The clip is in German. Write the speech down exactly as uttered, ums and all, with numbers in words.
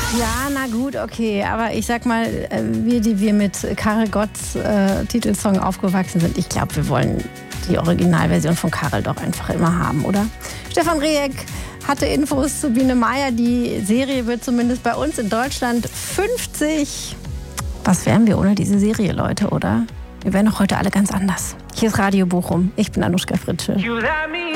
Ja, na gut, okay. Aber ich sag mal, wir, die wir mit Karel Gotts äh, Titelsong aufgewachsen sind, ich glaube, wir wollen die Originalversion von Karel doch einfach immer haben, oder? Stefan Rehek hatte Infos zu Biene Meier. Die Serie wird zumindest bei uns in Deutschland fünfzig. Was wären wir ohne diese Serie, Leute, oder? Wir wären doch heute alle ganz anders. Hier ist Radio Bochum. Ich bin Anuschka Fritsche.